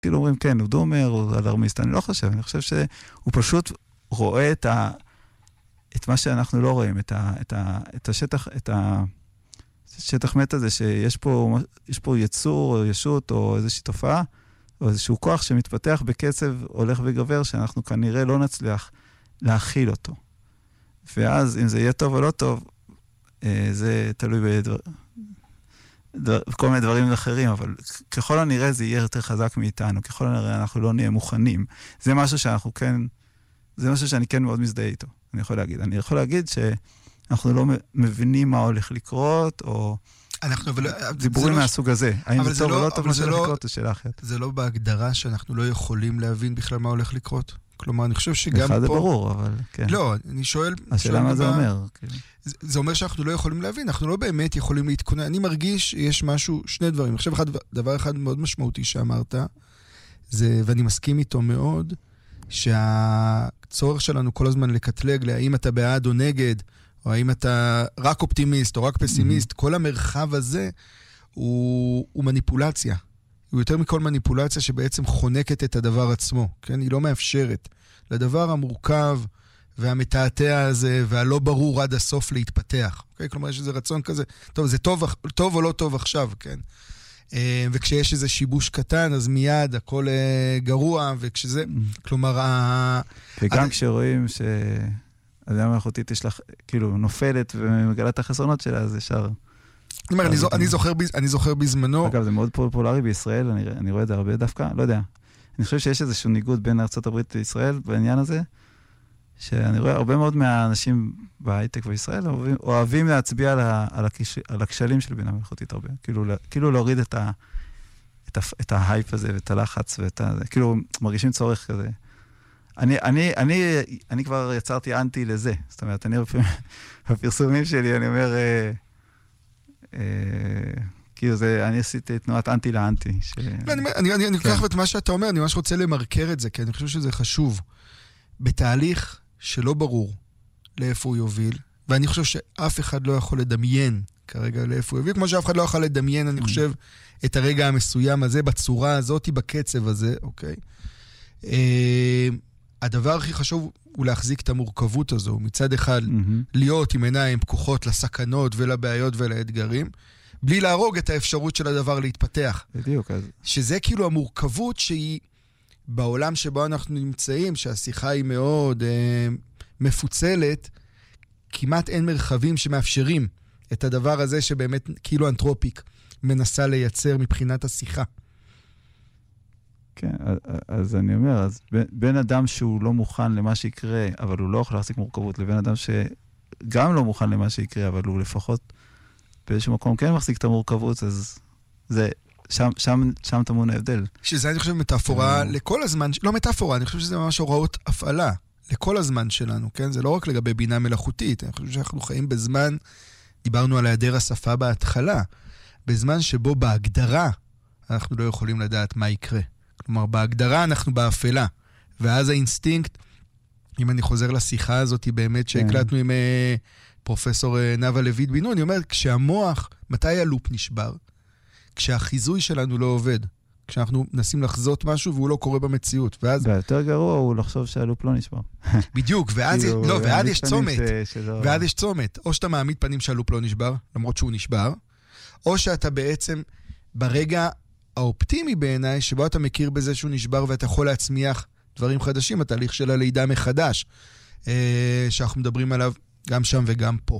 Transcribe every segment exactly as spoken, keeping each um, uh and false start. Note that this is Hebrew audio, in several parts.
כאילו אומרים, כן, הוא דומר, הוא אלרמיסט, אני לא חושב, אני חושב שהוא פשוט רואה את ה... את מה שאנחנו לא רואים, את ה... את ה... את השטח, את ה... שטח מת הזה, שיש פה, יש פה יצור, או ישות, או איזושהי תופעה, או איזשהו כוח שמתפתח בקצב הולך וגבר, שאנחנו כנראה לא נצליח להכיל אותו. ואז, אם זה יהיה טוב או לא טוב, זה תלוי בדבר, דבר, כל מיני דברים אחרים, אבל ככל הנראה זה יהיה יותר חזק מאיתנו, ככל הנראה אנחנו לא נהיה מוכנים. זה משהו שאנחנו כן, זה משהו שאני כן מאוד מזדהה איתו, אני יכול להגיד. אני יכול להגיד שאנחנו לא מבינים מה הולך לקרות, או דיבורים מהסוג הזה. האם זה טוב או לא טוב מה שהולך לקרות, זו שאלה אחרת. זה לא בהגדרה שאנחנו לא יכולים להבין בכלל מה הולך לקרות? כלומר, אני חושב שגם פה... זה ברור, אבל כן. לא, אני שואל... השאלה מה זה אומר? זה אומר שאנחנו לא יכולים להבין, אנחנו לא באמת יכולים להתכונן. אני מרגיש שיש משהו, שני דברים. עכשיו, דבר אחד מאוד משמעותי שאמרת, זה, ואני מסכים איתו מאוד, שהצורך שלנו כל הזמן לקטלג, האם אתה בעד או נגד, או האם אתה רק אופטימיסט או רק פסימיסט, כל המרחב הזה הוא, הוא מניפולציה. הוא יותר מכל מניפולציה שבעצם חונקת את הדבר עצמו, כן? היא לא מאפשרת לדבר המורכב והמתעתע הזה והלא ברור עד הסוף להתפתח. אוקיי? כלומר, יש איזה רצון כזה, טוב, זה טוב, טוב או לא טוב עכשיו, כן? וכשיש איזה שיבוש קטן, אז מיד הכל גרוע, וכשזה, כלומר... וגם כשרואים שהאדם המלאכותית יש לך, כאילו, נופלת ומגלה את החסרונות שלה, אז ישר... אני זוכר בזמנו... אגב, זה מאוד פופולרי בישראל, אני רואה את זה הרבה דווקא, לא יודע. אני חושב שיש איזשהו ניגוד בין ארצות הברית לישראל בעניין הזה, שאני רואה הרבה מאוד מהאנשים בהייטק בישראל אוהבים להצביע על הכשלים של בינה מלאכותית הרבה. כאילו להוריד את ההייפ הזה ואת הלחץ ואת זה. כאילו מרגישים צורך כזה. אני כבר יצרתי אנטי לזה. זאת אומרת, אני בפרסומים שלי, אני אומר... כאילו זה, אני עשיתי תנועת אנטי לאנטי. אני לוקח את מה שאתה אומר, אני ממש רוצה למרקר את זה, כי אני חושב שזה חשוב. בתהליך שלא ברור לאיפה הוא יוביל, ואני חושב שאף אחד לא יכול לדמיין כרגע לאיפה הוא יוביל, כמו שאף אחד לא יכול לדמיין, אני חושב, את הרגע המסוים הזה, בצורה הזאת, בקצב הזה, אוקיי? הדבר הכי חשוב הוא להחזיק את המורכבות הזו, מצד אחד, להיות עם עיניים פקוחות לסכנות ולבעיות ולאתגרים, בלי להרוג את האפשרות של הדבר להתפתח. בדיוק. שזה כאילו המורכבות שהיא בעולם שבו אנחנו נמצאים, שהשיחה היא מאוד אה, מפוצלת, כמעט אין מרחבים שמאפשרים את הדבר הזה שבאמת כאילו אנתרופיק מנסה לייצר מבחינת השיחה. כן, אז אני אומר, אז בין אדם שהוא לא מוכן למה שיקרה, אבל הוא לא יכול להחזיק מורכבות, לבין אדם שגם לא מוכן למה שיקרה, אבל הוא לפחות באיזשהו מקום כן מחזיק את המורכבות, אז זה, שם, שם, שם תמון ההבדל. שזה אני חושב מטאפורה לכל הזמן, לא מטאפורה, אני חושב שזה ממש הוראות הפעלה, לכל הזמן שלנו, כן? זה לא רק לגבי בינה מלאכותית, אני חושב שאנחנו חיים בזמן, דיברנו על היעדר השפה בהתחלה, בזמן שבו בהגדרה אנחנו לא יכולים לדעת מה יקרה. כלומר, בהגדרה אנחנו באפלה, ואז האינסטינקט, אם אני חוזר לשיחה הזאת, היא באמת שהקלטנו עם פרופסור נאוה לויט בן נון, אני אומר, כשהמוח, מתי הלופ נשבר? כשהחיזוי שלנו לא עובד, כשאנחנו מנסים לחזות משהו והוא לא קורה במציאות, ואז... והיותר גרוע הוא לחשוב שהלופ לא נשבר. בדיוק, ואז, לא, ואז יש צומת, ואז יש צומת, או שאתה מעמיד פנים שהלופ לא נשבר, למרות שהוא נשבר, או שאתה בעצם ברגע האופטימי בעיניי, שבו אתה מכיר בזה שהוא נשבר ואתה יכול להצמיח דברים חדשים, התהליך של הלידה מחדש, שאנחנו מדברים עליו גם שם וגם פה.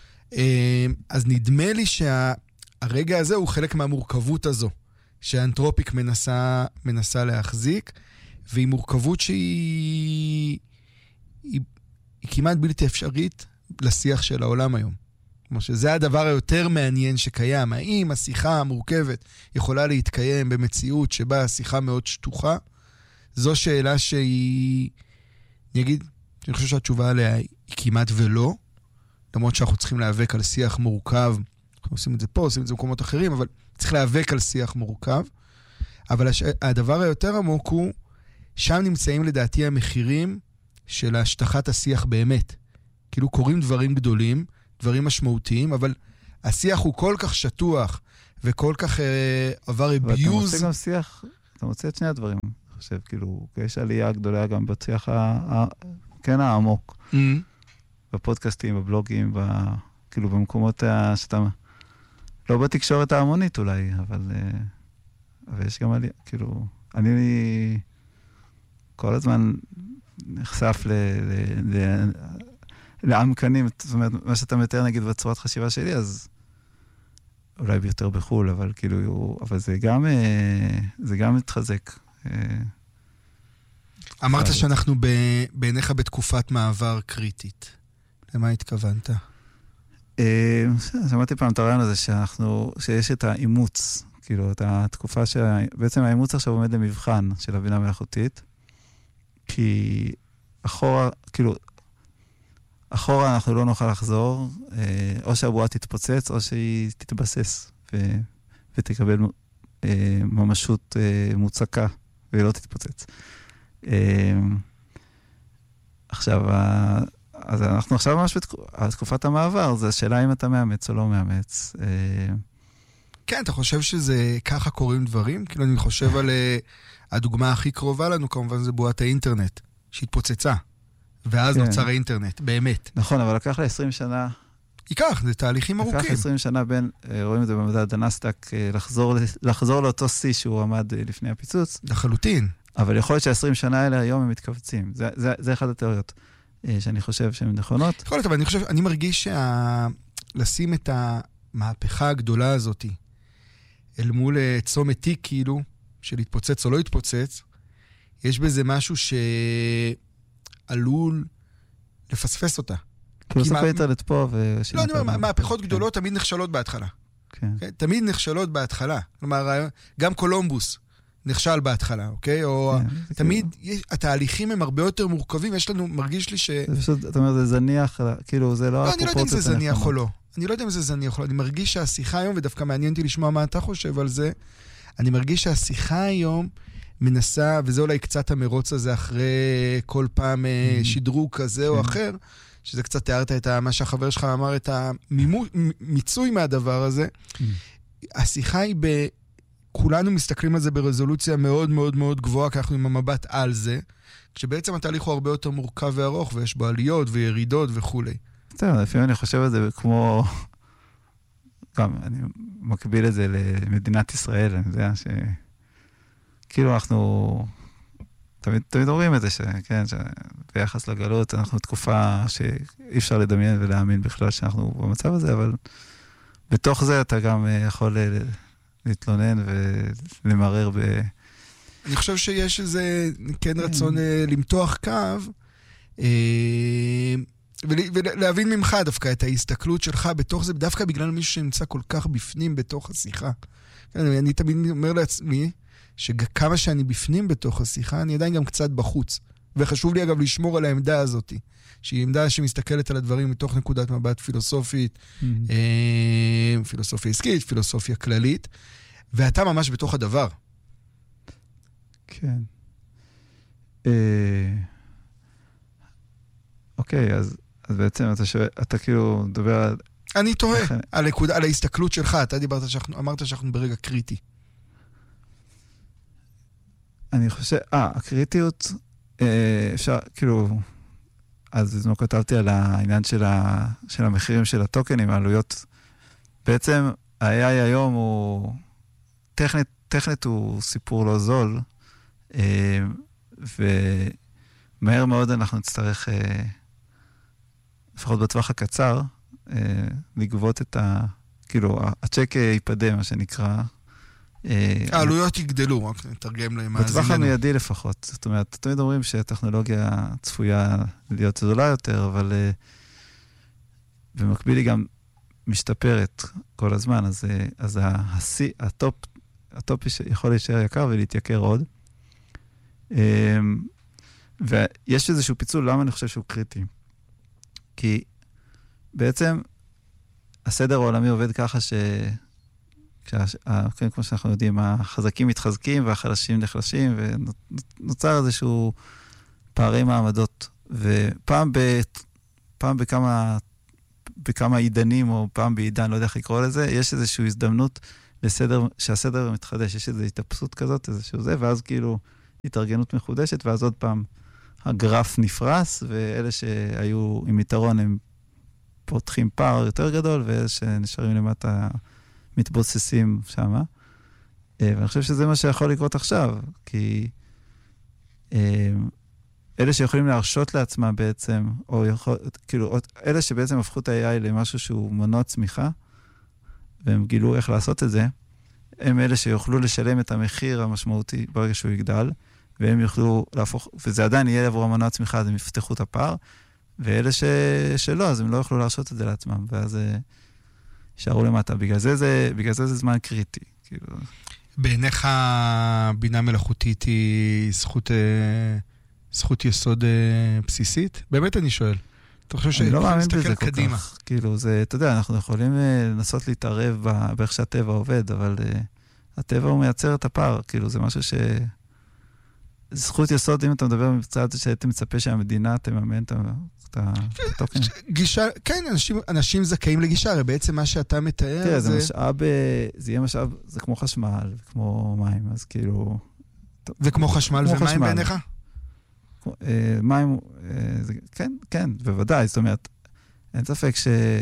אז נדמה לי שהרגע הזה הוא חלק מהמורכבות הזו, שהאנתרופיק מנסה, מנסה להחזיק, והיא מורכבות שהיא היא, היא כמעט בלתי אפשרית לשיח של העולם היום. כלומר שזה הדבר היותר מעניין שקיים. האם השיחה המורכבת יכולה להתקיים במציאות שבה השיחה מאוד שטוחה? זו שאלה שהיא, אני אגיד, אני חושב שהתשובה עליה היא כמעט ולא, למרות שאנחנו צריכים להיאבק על שיח מורכב, אנחנו עושים את זה פה, עושים את זה במקומות אחרים, אבל צריך להיאבק על שיח מורכב. אבל הש... הדבר היותר עמוק הוא, שם נמצאים לדעתי המחירים של השטחת השיח באמת. כאילו קוראים דברים גדולים, דברים משמעותיים, אבל השיח הוא כל כך שטוח, וכל כך אה, עבר אביוז. ואתה מוצא גם שיח אתה מוצא את שני הדברים, אני חושב, כאילו, יש עלייה גדולה גם בשיח, כן, העמוק. Mm-hmm. בפודקאסטים, בבלוגים, ב, כאילו, במקומות שאתה, לא בתקשורת ההמונית אולי, אבל, אבל יש גם עלייה, כאילו, אני כל הזמן נחשף ל... ל, ל לעמקנים, זאת אומרת, מה שאתה מתאר נגיד בצורת חשיבה שלי, אז אולי ביותר בחול, אבל כאילו, אבל זה גם, זה גם מתחזק. אמרת שאנחנו בעיניך בתקופת מעבר קריטית. למה התכוונת? שמעתי פעם את הרעיון הזה שאנחנו, שיש את האימוץ, כאילו, את התקופה שבעצם האימוץ עכשיו עומד למבחן של הבינה מלאכותית, כי אחורה, כאילו, אחורה אנחנו לא נוכל לחזור, או שהבועה תתפוצץ, או שהיא תתבסס ו- ותקבל ממשות מוצקה, והיא לא תתפוצץ. עכשיו, אז אנחנו עכשיו ממש בתקופת המעבר, זו השאלה אם אתה מאמץ או לא מאמץ. כן, אתה חושב שזה ככה קורים דברים? כאילו אני חושב על הדוגמה הכי קרובה לנו, כמובן זה בועת האינטרנט, שהתפוצצה. ואז כן. נוצר האינטרנט, באמת. נכון, אבל לקח ל-עשרים שנה... ייקח, זה תהליכים ארוכים. לקח ל-עשרים שנה בין, רואים את זה במדד הנסדק, לחזור, לחזור לאותו שיא שהוא עמד לפני הפיצוץ. לחלוטין. אבל יכול להיות ש-עשרים שנה האלה היום הם מתכווצים. זה, זה, זה אחד התיאוריות שאני חושב שהן נכונות. יכול להיות, אבל אני חושב, אני מרגיש שה... לשים את המהפכה הגדולה הזאת אל מול צומת תיק, כאילו, של התפוצץ או לא התפוצץ, יש בזה משהו ש... עלול לפספס אותה. כאילו סוף האינטרנט פה ו... לא, אני אומר, מהפכות גדולות תמיד נכשלות בהתחלה. תמיד נכשלות בהתחלה. כלומר, גם קולומבוס נכשל בהתחלה, אוקיי? או תמיד, התהליכים הם הרבה יותר מורכבים, יש לנו, מרגיש לי ש... זה פשוט, אתה אומר, זה זניח, כאילו, זה לא... לא, אני לא יודע אם זה זניח או לא. אני לא יודע אם זה זניח או לא. אני מרגיש שהשיחה היום, ודווקא מעניין אותי לשמוע מה אתה חושב על זה, אני מרגיש שהשיחה היום מנסה, וזה אולי קצת המרוץ הזה אחרי כל פעם שדרוג כזה או אחר, שזה קצת תיארת את מה שהחבר שלך אמר, את המיצוי מהדבר הזה. השיחה היא ב... כולנו מסתכלים על זה ברזולוציה מאוד מאוד מאוד גבוהה, כי אנחנו עם המבט על זה, כשבעצם התהליך הוא הרבה יותר מורכב וארוך, ויש בו עליות וירידות וכו'. טוב, לפעמים אני חושב על זה כמו... גם, אני מקביל את זה למדינת ישראל, אני יודע ש... כאילו אנחנו תמיד, תמיד אומרים את זה, שכן, שביחס לגלות אנחנו תקופה שאי אפשר לדמיין ולהאמין בכלל שאנחנו במצב הזה, אבל בתוך זה אתה גם יכול להתלונן ולמרר ב... אני חושב שיש איזה, כן רצון למתוח קו, ולהבין ממך דווקא את ההסתכלות שלך בתוך זה, דווקא בגלל מישהו שנמצא כל כך בפנים בתוך השיחה. אני תמיד אומר לעצמי, שכמה שאני בפנים בתוך השיחה, אני עדיין גם קצת בחוץ. וחשוב לי אגב לשמור על העמדה הזאת, שהיא עמדה שמסתכלת על הדברים מתוך נקודת מבט פילוסופית, mm-hmm. אה, פילוסופיה עסקית, פילוסופיה כללית, ואתה ממש בתוך הדבר. כן. אה... אוקיי, אז, אז בעצם אתה, שואל, אתה כאילו מדבר על... אני תוהה איך... על, נקודה, על ההסתכלות שלך, אתה דיברת שאנחנו, אמרת שאנחנו ברגע קריטי. אני חושב, אה, הקריטיות, אה, אפשר, כאילו, אז בזמן כתבתי על העניין של, ה, של המחירים של הטוקנים, העלויות. בעצם, ה-איי איי היום הוא, טכנית, טכנית הוא סיפור לא זול, אה, ומהר מאוד אנחנו נצטרך, אה, לפחות בטווח הקצר, אה, לגבות את ה, כאילו, הצ'ק ייפדה, מה שנקרא, העלויות יגדלו, רק נתרגם למאזיננו. בטווח המיידי לפחות. זאת אומרת, תמיד אומרים שהטכנולוגיה צפויה להיות זולה יותר, אבל במקביל היא גם משתפרת כל הזמן, אז, אז השיא, הטופ, הטופ יכול להישאר יקר ולהתייקר עוד. ויש איזשהו פיצול, למה אני חושב שהוא קריטי? כי בעצם הסדר העולמי עובד ככה ש... כן, כמו שאנחנו יודעים, החזקים מתחזקים והחלשים נחלשים, ונוצר איזשהו פערי מעמדות. ופעם ב, פעם בכמה, בכמה עידנים, או פעם בעידן, לא יודע איך לקרוא לזה, יש איזושהי הזדמנות לסדר, שהסדר מתחדש, יש איזו התאפסות כזאת, איזשהו זה, ואז כאילו התארגנות מחודשת, ואז עוד פעם הגרף נפרס, ואלה שהיו עם יתרון הם פותחים פער יותר גדול, ואלה שנשארים למטה מתבוססים שמה. ואני חושב שזה מה שיכול לקרות עכשיו, כי אלה שיכולים להרשות לעצמם בעצם, או יכול, כאילו, אלה שבעצם הפכו את ה-איי איי למשהו שהוא מנוע צמיחה, והם גילו איך לעשות את זה, הם אלה שיוכלו לשלם את המחיר המשמעותי ברגע שהוא יגדל, והם יוכלו להפוך, וזה עדיין יהיה עבור המנוע צמיחה, אז הם יפתחו את הפער, ואלה ש... שלא, אז הם לא יוכלו להרשות את זה לעצמם, ואז יישארו למטה. בגלל זה זה, בגלל זה זה זמן קריטי. כאילו... בעיניך בינה מלאכותית היא זכות, זכות יסוד בסיסית? באמת אני שואל. אתה חושב שאני לא מאמין בזה כל כך. כאילו, זה, אתה יודע, אנחנו יכולים לנסות להתערב באיך שהטבע עובד, אבל הטבע הוא מייצר את הפער. כאילו, זה משהו ש... זכות יסוד, אם אתה מדבר מבצעת, שהייתי מצפה שהמדינה תממן את התוכן. גישה, כן, אנשים, אנשים זכאים לגישה, הרי בעצם מה שאתה מתאר תראה, זה משאב, זה יהיה משאב, זה כמו חשמל, כמו מים, אז כאילו... וכמו חשמל ומים בעיניך? מים, כן, כן, בוודאי, זאת אומרת, אין ספק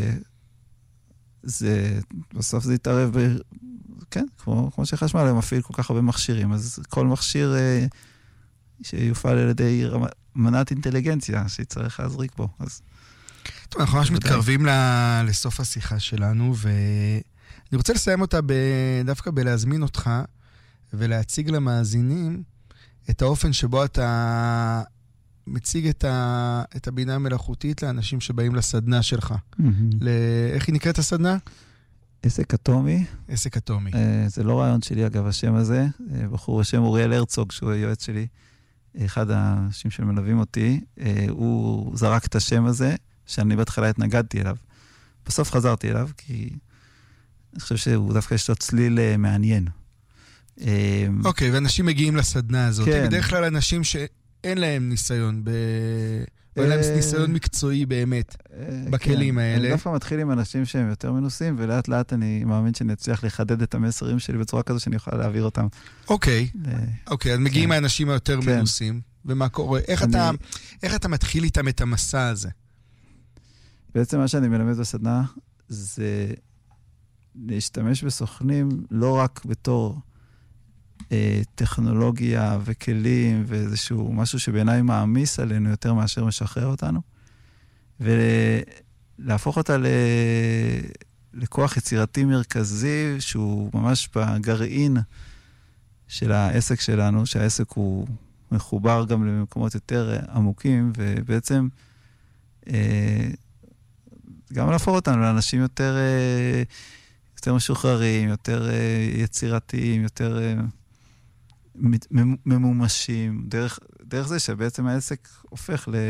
שזה, בסוף זה יתערב, כן, כמו שחשמל מפעיל כל כך הרבה מכשירים, אז כל מכשיר... שיופעל על ידי מנת אינטליגנציה, שיצטרך להזריק בו. אז... טוב, אנחנו ממש מתקרבים לסוף השיחה שלנו, ואני רוצה לסיים אותה דווקא בלהזמין אותך, ולהציג למאזינים את האופן שבו אתה מציג את הבינה המלאכותית לאנשים שבאים לסדנה שלך. איך היא נקראת הסדנה? עסק אטומי. עסק אטומי. זה לא רעיון שלי, אגב, השם הזה. בחור בשם אוריאל הרצוג, שהוא היועץ שלי, אחד האנשים שמלווים אותי, הוא זרק את השם הזה, שאני בהתחלה התנגדתי אליו. בסוף חזרתי אליו, כי אני חושב שהוא דווקא יש לו צליל מעניין. אוקיי, ואנשים מגיעים לסדנה הזאת. בדרך כלל אנשים שאין להם ניסיון, אין להם ניסיון מקצועי באמת, בכלים האלה. אני דווקא מתחיל עם אנשים שהם יותר מנוסים, ולאט לאט אני מאמין שאני אצליח לחדד את המסרים שלי בצורה כזו שאני אוכל להעביר אותם. אוקיי, אוקיי, אז מגיעים האנשים היותר מנוסים, ומה קורה? איך אתה מתחיל איתם את המסע הזה? בעצם מה שאני מלמד בסדנה, זה להשתמש בסוכנים לא רק בתור טכנולוגיה וכלים ואיזשהו משהו שבעיניי מעמיס עלינו יותר מאשר משחרר אותנו, ולהפוך אותה ל... לכוח יצירתי מרכזי שהוא ממש בגרעין של העסק שלנו, שהעסק הוא מחובר גם למקומות יותר עמוקים, ובעצם גם להפוך אותנו לאנשים יותר, יותר משוחררים, יותר יצירתיים, יותר ממומשים, דרך, דרך זה שבעצם העסק הופך ל...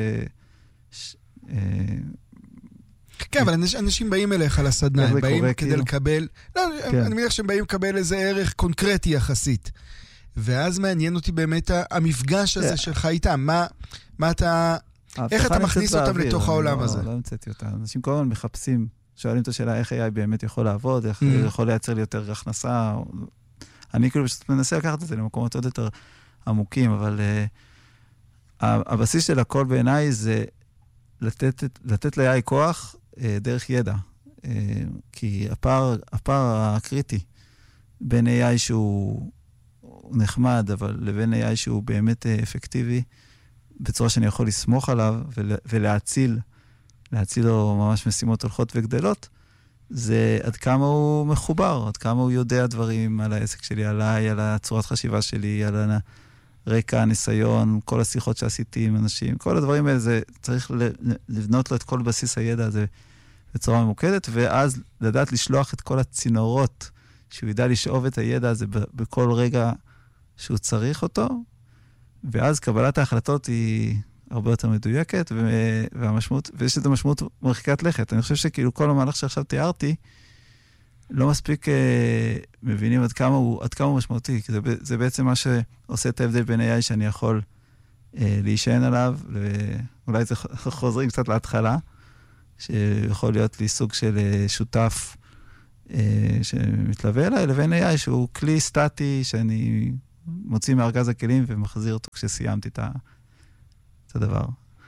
כן, אבל אנשים באים אליך לסדנה, הם באים כדי לקבל, לא, אני מניח שהם באים לקבל איזה ערך קונקרטי יחסית. ואז מעניין אותי באמת המפגש הזה שלך איתם, מה אתה, איך אתה מכניס אותם לתוך העולם הזה? לא המצאתי אותם. אנשים כל הזמן מחפשים, שואלים את השאלה איך איי איי באמת יכול לעבוד, איך יכול לייצר לי יותר הכנסה. אני כאילו פשוט מנסה לקחת את זה למקומות עוד יותר עמוקים, אבל הבסיס של הכל בעיניי זה לתת ל-איי איי כוח דרך ידע. כי הפער, הפער הקריטי בין איי איי שהוא נחמד, אבל לבין איי איי שהוא באמת אפקטיבי, בצורה שאני יכול לסמוך עליו ולהציל, להציל לו ממש משימות הולכות וגדלות, זה עד כמה הוא מחובר, עד כמה הוא יודע דברים על העסק שלי, עליי, על הצורת חשיבה שלי, על הרקע, הניסיון, כל השיחות שעשיתי עם אנשים, כל הדברים האלה, זה צריך לבנות לו את כל בסיס הידע הזה בצורה ממוקדת, ואז לדעת לשלוח את כל הצינורות, שהוא ידע לשאוב את הידע הזה בכל רגע שהוא צריך אותו, ואז קבלת ההחלטות היא הרבה יותר מדויקת, והמשמעות, ויש את המשמעות מרחיקת לכת. אני חושב שכאילו כל המהלך שעכשיו תיארתי, לא מספיק אה, מבינים עד כמה הוא, עד כמה הוא משמעותי, כי זה, זה בעצם מה שעושה את ההבדל בין איי איי שאני יכול אה, להישען עליו, ואולי זה חוזרים קצת להתחלה, שיכול להיות לי סוג של אה, שותף שמתלווה אליי, לבין איי איי שהוא כלי סטטי שאני מוציא מארגז הכלים ומחזיר אותו כשסיימתי את הדבר.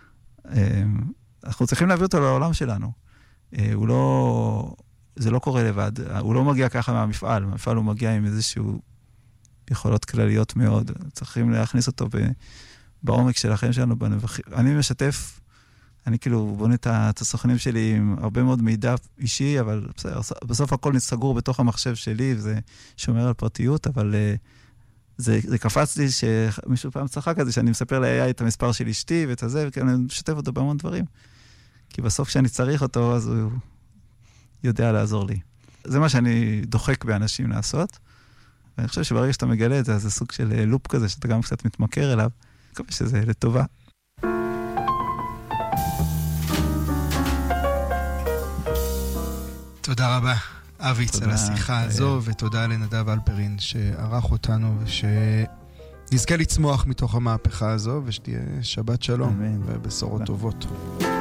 אנחנו צריכים להביא אותו לעולם שלנו. הוא לא, זה לא קורה לבד, הוא לא מגיע ככה מהמפעל, המפעל הוא מגיע עם איזשהו יכולות כלליות מאוד, צריכים להכניס אותו בעומק של החיים שלנו. אני משתף, אני כאילו בונה את הסוכנים שלי עם הרבה מאוד מידע אישי, אבל בסוף הכל סגור בתוך המחשב שלי, וזה שומר על פרטיות, אבל זה, זה קפץ לי שמישהו פעם צחק על זה, שאני מספר ל-איי איי את המספר של אשתי ואת הזה, ואני משתף אותו בהמון דברים. כי בסוף כשאני צריך אותו, אז הוא יודע לעזור לי. זה מה שאני דוחק באנשים לעשות, ואני חושב שברגע שאתה מגלה את זה, זה סוג של לופ כזה, שאתה גם קצת מתמכר אליו, אני מקווה שזה לטובה. תודה רבה, אביץ, על השיחה הזו, ותודה לנדב אלפרין שערך אותנו, ושנזכה לצמוח מתוך המהפכה הזו, ושתהיה שבת שלום ובשורות טובות.